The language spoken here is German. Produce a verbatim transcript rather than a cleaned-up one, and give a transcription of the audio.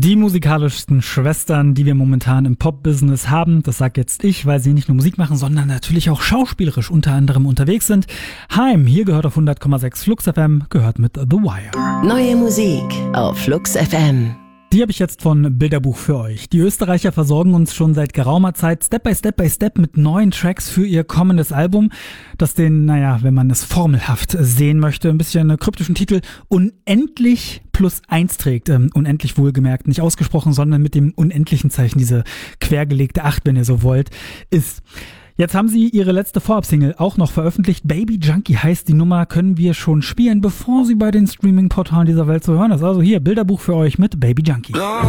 Die musikalischsten Schwestern, die wir momentan im Pop-Business haben, das sag jetzt ich, weil sie nicht nur Musik machen, sondern natürlich auch schauspielerisch unter anderem unterwegs sind. Heim, hier gehört auf hundert Komma sechs Flux F M, gehört mit The Wire. Neue Musik auf Flux F M. Die habe ich jetzt von Bilderbuch für euch. Die Österreicher versorgen uns schon seit geraumer Zeit Step by Step by Step mit neuen Tracks für ihr kommendes Album, das den, naja, wenn man es formelhaft sehen möchte, ein bisschen kryptischen Titel Unendlich plus eins trägt. Ähm, unendlich wohlgemerkt, nicht ausgesprochen, sondern mit dem unendlichen Zeichen, diese quergelegte acht, wenn ihr so wollt, ist. Jetzt haben sie ihre letzte Vorab-Single auch noch veröffentlicht. Baby Junkie heißt die Nummer, können wir schon spielen, bevor sie bei den Streaming-Portalen dieser Welt zu hören ist. Also hier, Bilderbuch für euch mit Baby Junkie. Long